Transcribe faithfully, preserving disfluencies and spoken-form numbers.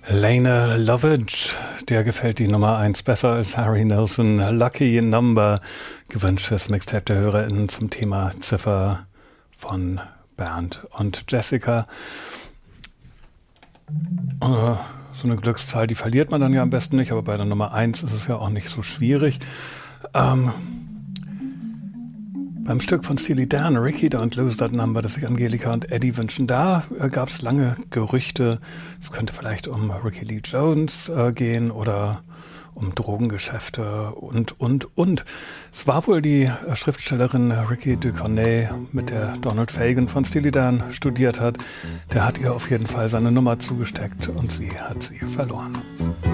Lene Lovitch, der gefällt die Nummer eins besser als Harry Nilsson. Lucky Number, gewünscht fürs Mixtape der HörerInnen zum Thema Ziffer von Bernd und Jessica. Äh, so eine Glückszahl, die verliert man dann ja am besten nicht, aber bei der Nummer eins ist es ja auch nicht so schwierig. Ähm, Beim Stück von Steely Dan, Ricky Don't Lose That Number, das sich Angelika und Eddie wünschen, da äh, gab es lange Gerüchte, es könnte vielleicht um Ricky Lee Jones äh, gehen oder um Drogengeschäfte und, und, und. Es war wohl die äh, Schriftstellerin Ricky Ducornet, mit der Donald Fagen von Steely Dan studiert hat. Der hat ihr auf jeden Fall seine Nummer zugesteckt und sie hat sie verloren.